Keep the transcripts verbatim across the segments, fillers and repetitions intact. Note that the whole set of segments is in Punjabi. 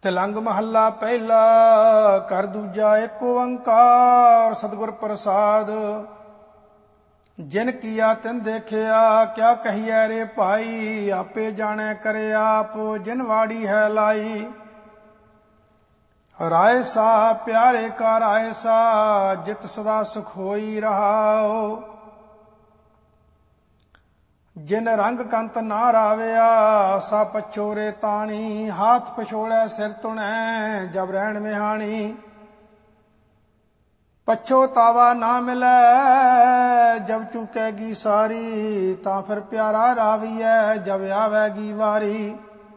ਤਿਲੰਗ ਮਹੱਲਾ ਪਹਿਲਾ। ਕਰ ਦੂਜਾ ਏਕ ਓੰਕਾਰ ਸਤਿਗੁਰ ਪ੍ਰਸਾਦ। ਜਿਨ ਕੀਆ ਤਿਨ ਦੇਖਿਆ ਕਿਆ ਕਹੀਐ ਰੇ ਭਾਈ। ਆਪੇ ਜਾਣੈ ਕਰੇ ਆਪ ਜਿਨ ਵਾੜੀ ਹੈ ਲਾਈ। ਰਾਏ ਸਾ ਪਿਆਰੇ ਕਾ ਰਾਏ ਸਾ ਜਿਤ ਸਦਾ ਸੁਖ ਹੋਈ ਰਹਾਓ। ਜਿਨ ਰੰਗ ਕੰਤ ਨਾ ਰਾਵਿਆ ਸਾ ਪਛੋਰੇ ਤਾਣੀ। ਹਾਥ ਪਛੋੜੈ ਸਿਰ ਤੁਣੈ ਜਬ ਰਹਿਣ ਵਿਹਾਣੀ। ਪਛੋਤਾਵਾ ਨਾ ਮਿਲੈ ਜਬ ਚੁਕੈਗੀ ਸਾਰੀ। ਤਾਂ ਫਿਰ ਪਿਆਰਾ ਰਾਵੀਐ ਜਬ ਆਵੈਗੀ ਵਾਰੀ।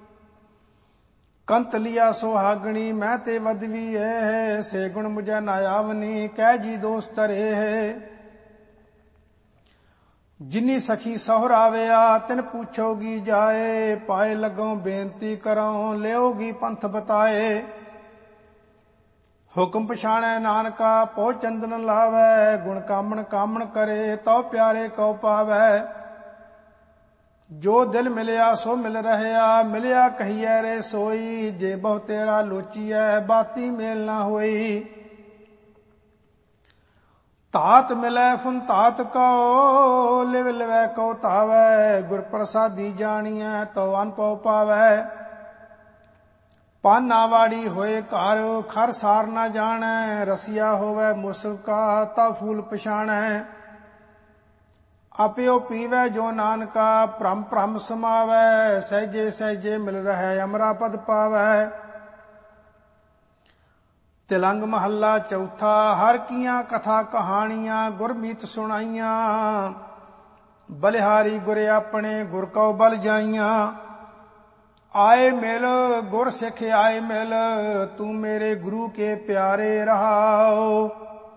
ਕੰਤ ਲਿਆ ਸੁਹਾਗਣੀ ਮੈਂ ਤੇ ਵਦਵੀ ਏ। ਸੇ ਗੁਣ ਮੁਝੈ ਨਾ ਆਵਨੀ ਕਹਿ ਜੀ ਦੋਸਤ ਰੇ। ਜਿਨੀ ਸਖੀ ਸਹੁਰਾਵਿਆ ਤਿਨ ਪੁੱਛੋਗੀ ਜਾਏ। ਪਾਏ ਲੱਗੋਂ ਬੇਨਤੀ ਕਰੋ ਲਿਓਗੀ ਪੰਥ ਬਤਾਏ। ਹੁਕਮ ਪਛਾਣੈ ਨਾਨਕਾ ਪੋ ਚੰਦਨ ਲਾਵੈ। ਗੁਣ ਕਾਮਣ ਕਾਮਣ ਕਰੇ ਤਉ ਪਿਆਰੇ ਕਉ ਪਾਵੈ। ਜੋ ਦਿਲ ਮਿਲਿਆ ਸੋ ਮਿਲ ਰਹਿਆ ਮਿਲਿਆ ਕਹੀਐ ਰੇ ਸੋਈ। ਜੇ ਬਹੁ ਤੇਰਾ ਲੋਚੀਐ ਬਾਤੀ ਮੇਲ ਨਾ ਹੋਈ। ਧਾਤ ਮਿਲੈ ਫੁਨ ਧਾਤ ਕਉ ਲਿਵ ਲਿਵੈ ਕਉ ਧਾਵੈ। ਗੁਰ ਪ੍ਰਸਾਦੀ ਜਾਣੀਐ ਤਉ ਅਨਪਉ ਪਾਵੈ। ਪਾਨਾ ਵਾੜੀ ਹੋਏ ਘਰ ਖਰ ਸਾਰ ਨਾ ਜਾਣੈ। ਰਸੀਆ ਹੋਵੈ ਮੁਸਕਾ ਤਾ ਫੂਲ ਪਛਾਣੈ। ਆਪਿਓ ਪੀਵੈ ਜੋ ਨਾਨਕਾ ਭ੍ਰਮ ਭ੍ਰਮ ਸਮਾਵੈ। ਸਹਿਜੇ ਸਹਿਜੇ ਮਿਲ ਰਹਿ ਅਮਰਾ ਪਦ ਪਾਵੈ। ਤਿਲੰਗ ਮਹੱਲਾ ਚੌਥਾ। ਹਰ ਕੀਆਂ ਕਥਾ ਕਹਾਣੀਆਂ ਗੁਰਮੀਤ ਸੁਣਾਈਆਂ। ਬਲਿਹਾਰੀ ਗੁਰ ਆਪਣੇ ਗੁਰ ਕਉ ਬਲ ਜਾਈਆਂ। ਆਏ ਮਿਲ ਗੁਰ ਸਿੱਖ ਆਏ ਮਿਲ ਤੂੰ ਮੇਰੇ ਗੁਰੂ ਕੇ ਪਿਆਰੇ ਰਹਾਓ।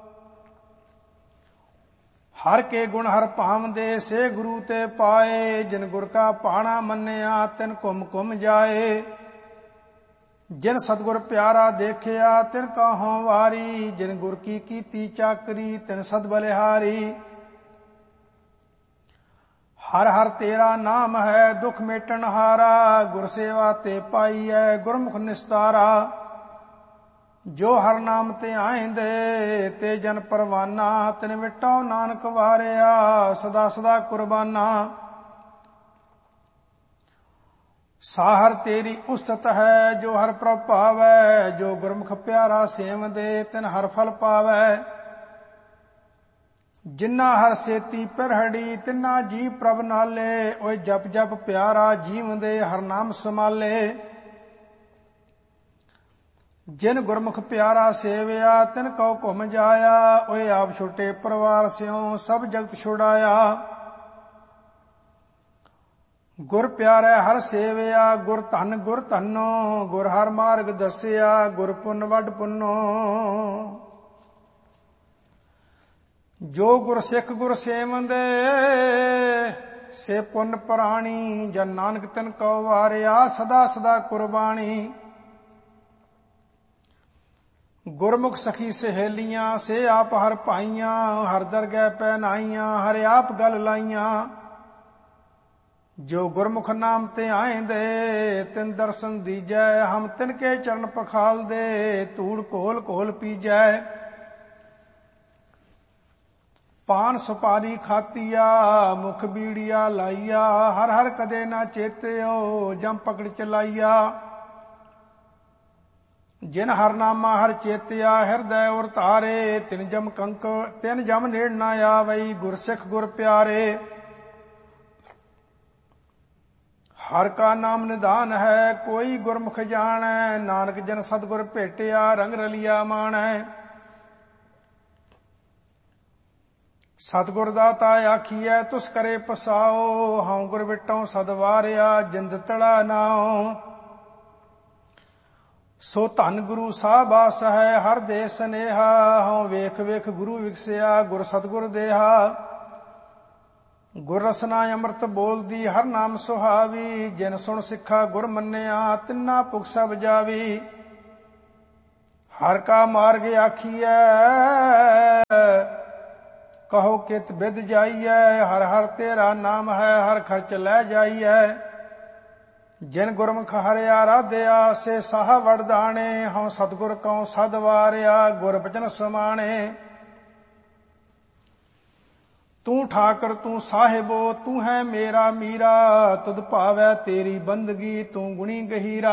ਹਰ ਕੇ ਗੁਣ ਹਰ ਭਾਵਦੇ ਸੇ ਗੁਰੂ ਤੇ ਪਾਏ। ਜਿਨ ਗੁਰ ਕਾ ਪਾਣਾ ਮੰਨਿਆ ਤਿਨ ਘੁਮ ਘੁਮ ਜਾਏ। ਜਿਨ ਸਤਿਗੁਰ ਪਿਆਰਾ ਦੇਖਿਆ ਤਿਨ ਕਾਹੋਂ ਵਾਰੀ। ਜਿਨ ਗੁਰ ਕੀ ਕੀਤੀ ਚਾਕਰੀ ਤਿਨ ਸਦ ਬਲਿਹਾਰੀ। ਹਰ ਹਰ ਤੇਰਾ ਨਾਮ ਹੈ ਦੁਖ ਮੇਟਣ ਹਾਰਾ। ਗੁਰ ਸੇਵਾ ਤੇ ਪਾਈਐ ਗੁਰਮੁਖ ਨਿਸਤਾਰਾ। ਜੋ ਹਰ ਨਾਮ ਤੇ ਆਇਂਦੇ ਤੇ ਜਨ ਪਰਵਾਨਾ। ਤਿਨ ਵਿਟੋ ਨਾਨਕ ਵਾਰਿਆ ਸਦਾ ਸਦਾ ਕੁਰਬਾਨਾ। ਸਾਹਰ ਤੇਰੀ ਉਸਤਤ ਹੈ ਜੋ ਹਰ ਪ੍ਰਭ ਭਾਵੈ। ਜੋ ਗੁਰਮੁਖ ਪਿਆਰਾ ਸੇਵਦੇ ਤਿਨ ਹਰ ਫਲ ਪਾਵੈ। ਜਿਨਾ ਹਰ ਸੇਤੀ ਪਿਰਹੜੀ ਤਿਨਾ ਜੀ ਪ੍ਰਭ ਨਾਲੇ। ਓਏ ਜਪ ਜਪ ਪਿਆਰਾ ਜੀਵਦੇ ਹਰ ਨਾਮ ਸਮਾਲੇ। ਜਿਨ ਗੁਰਮੁਖ ਪਿਆਰਾ ਸੇਵਿਆ ਤਿਨ ਕਉ ਘੁਮ ਜਾਇਆ। ਓਏ ਆਪ ਛੋਟੇ ਪਰਿਵਾਰ ਸਿਓ ਸਭ ਜਗਤ ਛੁਡਾਇਆ। ਗੁਰ ਪਿਆਰੇ ਹਰ ਸੇਵਿਆ ਗੁਰ ਧਨ ਗੁਰ ਧਨੋ। ਗੁਰ ਹਰ ਮਾਰਗ ਦੱਸਿਆ ਗੁਰ ਪੁੰਨ ਵੱਡ ਪੁੰਨੋ। ਜੋ ਗੁਰ ਸਿੱਖ ਗੁਰ ਸੇਵੰਦੇ ਸੇ ਪੁੰਨ ਪ੍ਰਾਣੀ। ਜਨ ਨਾਨਕ ਤਿਨ ਕਉ ਵਾਰਿਆ ਸਦਾ ਸਦਾ ਕੁਰਬਾਣੀ। ਗੁਰਮੁਖ ਸਖੀ ਸਹੇਲੀਆਂ ਸੇ ਆਪ ਹਰ ਭਾਈਆਂ। ਹਰ ਦਰਗਹਿ ਪਹਿਨਾਈਆਂ ਹਰ ਆਪ ਗਲ ਲਾਈਆਂ। ਜੋ ਗੁਰਮੁਖ ਨਾਮ ਤੇ ਆਇਂਦੇ ਤਿਨ ਦਰਸ਼ਨ ਦੀਜੈ। ਹਮ ਤਿਨ ਕੇ ਚਰਨ ਪਖਾਲਦੇ ਧੂੜ ਘੋਲ ਘੋਲ ਪੀਜੈ। ਪਾਨ ਸੁਪਾਰੀ ਖਾਤੀਆ ਮੁਖ ਬੀੜੀਆ ਲਾਈਆ। ਹਰ ਹਰ ਕਦੇ ਨਾ ਚੇਤਿਓ ਜਮ ਪਕੜ ਚਲਾਈਆ। ਜਿਨ ਹਰ ਨਾਮਾ ਹਰ ਚੇਤਿਆ ਹਿਰਦੈ ਉਰ ਧਾਰੇ। ਤਿਨ ਜਮ ਕੰਕ ਤਿਨ ਜਮ ਨੇੜ ਨਾ ਆਵਈ ਗੁਰ ਸਿੱਖ ਗੁਰ ਪਿਆਰੇ। ਹਰ ਕਾ ਨਾਮ ਨਿਧਾਨ ਹੈ ਕੋਈ ਗੁਰਮੁਖ ਜਾਣੈ। ਨਾਨਕ ਜਨ ਸਤਿਗੁਰ ਭੇਟਿਆ ਰੰਗ ਰਲਿਆ ਮਾਣੈ। ਸਤਿਗੁਰ ਦਾਤਾ ਆਖੀਐ ਤੁਸ ਕਰੇ ਪਸਾਓ। ਹਉ ਗੁਰ ਵਿਟੋਂ ਸਦ ਵਾਰਿਆ ਜਿੰਦ ਤੜਾ ਨਾਉ। ਸੋ ਧੰਨ ਗੁਰੂ ਸਾਹਿਬਾਸ ਹੈ ਹਰ ਦੇ ਸਨੇਹਾ। ਹਉ ਵੇਖ ਵੇਖ ਗੁਰੂ ਵਿਗਸਿਆ ਗੁਰ ਸਤਿਗੁਰ ਦੇਹਾ। ਗੁਰ ਰਸਨਾ ਅੰਮ੍ਰਿਤ ਬੋਲਦੀ ਹਰ ਨਾਮ ਸੁਹਾਵੀ। ਜਿਨ ਸੁਣ ਸਿੱਖਾ ਗੁਰ ਮੰਨਿਆ ਤਿੰਨਾ ਭੁਖ ਸਭ ਜਾਵੀ। ਹਰ ਕਾ ਮਾਰਗ ਆਖੀਐ ਕਹੋ ਕਿਤ ਬਿਦ ਜਾਈਐ। ਹਰ ਹਰ ਤੇਰਾ ਨਾਮ ਹੈ ਹਰ ਖਰਚ ਲੈ ਜਾਈਐ। ਜਿਨ ਗੁਰਮੁਖ ਹਰਿ ਆਰਾਧਿਆ ਸੇ ਸਾਹ ਵਰਦਾਣੇ। ਹਉ ਸਤਿਗੁਰ ਕਉ ਸਦ ਵਾਰਿਆ ਗੁਰ ਬਚਨ ਸਮਾਣੇ। ਤੂੰ ਠਾਕਰ ਤੂੰ ਸਾਹਿਬੋ ਤੂੰ ਹੈ ਮੇਰਾ ਮੀਰਾ। ਤੁਧ ਭਾਵੈ ਤੇਰੀ ਬੰਦਗੀ ਤੂੰ ਗੁਣੀ ਗਹੀਰਾ।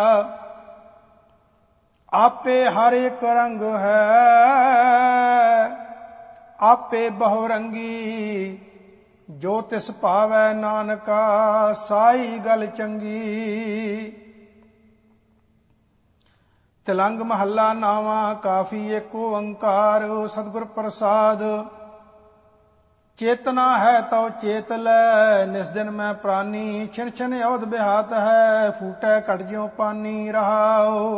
ਆਪੇ ਹਰ ਇੱਕ ਰੰਗ ਹੈ ਆਪੇ ਬਹੁ ਰੰਗੀ। ਜੋ ਤਿਸ ਭਾਵੈ ਨਾਨਕਾ ਸਾਈ ਗਲ ਚੰਗੀ। ਤਿਲੰਗ ਮਹੱਲਾ ਨਾਵਾ ਕਾਫੀ ਏਕ ਓੰਕਾਰ। ਸਤਿਗੁਰ ਪ੍ਰਸਾਦ ਚੇਤਨਾ ਹੈ ਤਉ ਚੇਤ ਲੈ। ਨਿਸ ਦਿਨ ਮੈਂ ਪ੍ਰਾਨੀ ਛਿਨ ਛਿਨ ਔਧ ਬਿਹਾਤ ਹੈ। ਫੂਟੈ ਘਟ ਜਿਉ ਪਾਨੀ ਰਹਾਉ।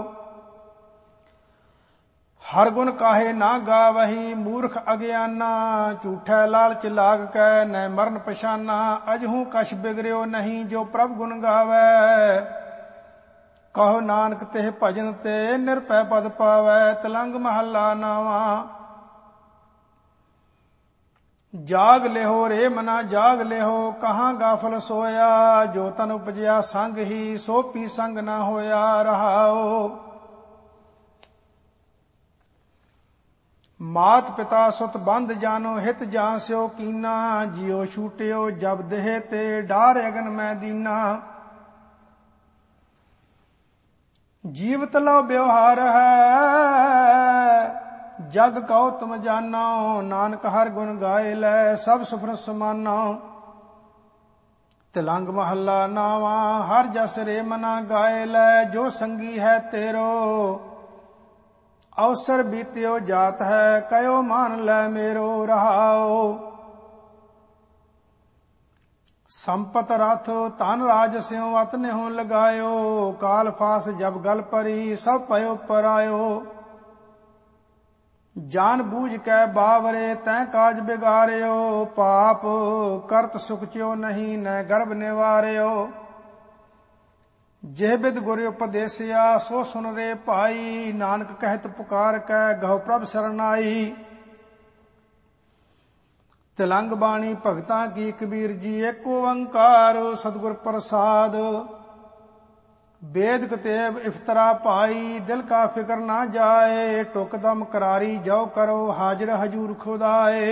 ਹਰ ਗੁਣ ਕਾਹੇ ਨਾ ਗਾਵਹੀ ਮੂਰਖ ਅਗਿਆਨਾ। ਝੂਠੈ ਲਾਲਚ ਲਾਗ ਕੈ ਨੈ ਮਰਨ ਪਛਾਨਾ। ਅਜਹੂ ਕਛ ਬਿਗੜਿਓ ਨਹੀਂ ਜੋ ਪ੍ਰਭ ਗੁਣ ਗਾਵੈ। ਕਹੋ ਨਾਨਕ ਤੇ ਭਜਨ ਤੇ ਨਿਰਭੈ ਪਦ ਪਾਵੈ। ਤਿਲੰਗ ਮਹੱਲਾ ਨਾਵਾ ਜਾਗ ਲਿਹੋ ਰੇ ਮਨਾ ਜਾਗ ਲਿਹੋ। ਕਹਾਂ ਗਾਫਲ ਸੋਇਆ ਜੋ ਤਨ ਉਪਜਿਆ ਸੰਗ ਹੀ ਸੋ ਪੀ ਸੰਗ ਨਾ ਹੋਇਆ ਰਹਾਉ। ਮਾਤ ਪਿਤਾ ਸੁਤ ਬੰਧ ਜਾਨੋ ਹਿਤ ਜਾਨ ਸਿਓ ਕੀਨਾ। ਜਿਉ ਛੂਟਿਓ ਜਬ ਦੇਹ ਤੇ ਡਾਰ ਅਗਨ ਮੈਂ ਦੀਨਾ। ਜੀਵਤ ਲਉ ਬਿਵਹਾਰ ਹੈ ਜਗ ਕਉ ਤੁਮ ਜਾਨੋ। ਨਾਨਕ ਹਰ ਗੁਣ ਗਾਏ ਲੈ ਸਭ ਸੁਫਨ ਸਮਾਨੋ। ਤਿਲੰਗ ਮਹੱਲਾ ਨਾਵਾ ਹਰ ਜਸ ਰੇ ਮਨਾ ਗਾਏ ਲੈ। ਜੋ ਸੰਗੀ ਹੈ ਤੇਰੋ ਅਵਸਰ ਬੀਤਿਓ ਜਾਤ ਹੈ। ਕਯੋ ਮਾਨ ਲੈ ਮੇਰੋ ਰਹਾਉ। ਸੰਪਤ ਰਥ ਧਨ ਰਾਜ ਸਿਉ ਅਤ ਨਿਹੁ ਲਗਾਇਓ। ਕਾਲ ਫਾਸ ਜਬ ਗਲ ਪਰੀ ਸਭ ਪਇਓ ਪਰਾਇਓ। ਜਾਨ ਬੂਝ ਕੈ ਬਾਵਰੇ ਤੈਂ ਕਾਜ ਬਿਗਾਰਿਓ। ਪਾਪ ਕਰਤ ਸੁਖ ਚਿਓ ਨਹੀਂ ਨੈ ਗਰਭ ਨਿਵਾਰਿਓ। ਜਿਹ ਬਿਦ ਗੁਰ ਉਪਦੇਸਿਆ ਸੋ ਸੁਨ ਰੇ ਭਾਈ। ਨਾਨਕ ਕਹਿਤ ਪੁਕਾਰ ਕੈ ਗਹੁ ਪ੍ਰਭ ਸਰਨਾਈ। ਤਿਲੰਗ ਬਾਣੀ ਭਗਤਾਂ ਕੀ ਕਬੀਰ ਜੀ ਏਕ ਓੰਕਾਰ। ਸਤਿਗੁਰ ਪ੍ਰਸਾਦ बेद कतेब इफ्तरा पाई दिल का फिक्र ना जाए। टुक दम करारी जो करो हाजिर हजूर खुदाए।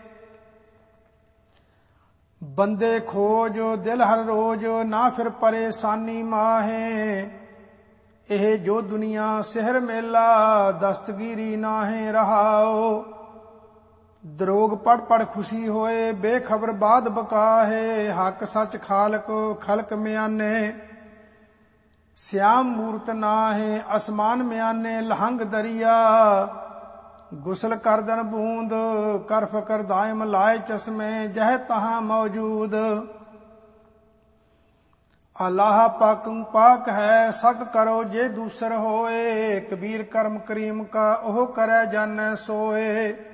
बंदे खोज दिल हर रोज ना फिर परेशानी माहे। एह जो दुनिया सिहर मेला दस्तगीरी नाहे रहाओ। दरोग पढ़ पढ़ खुशी होए बेखबर बाद बकाहे। हक सच खालक खलक म्याने श्याम मूरत नाहे। असमान म्याने लहंग दरिया गुसल कर दन बूंद। कर फकर दायम लाए चश्मे जह तहां मौजूद। अल्लाह पाक पाक है सक करो जे दूसर होए। कबीर कर्म करीम का ओह करे जाने सोए।